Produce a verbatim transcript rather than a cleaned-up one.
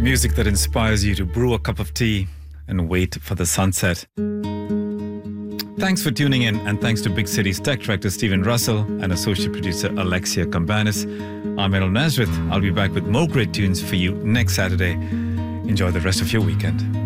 Music that inspires you to brew a cup of tea and wait for the sunset. Thanks for tuning in, and thanks to Big City's tech director Stephen Russell and associate producer Alexia Cambanis. I'm Errol Nazareth. I'll be back with more great tunes for you next Saturday. Enjoy the rest of your weekend.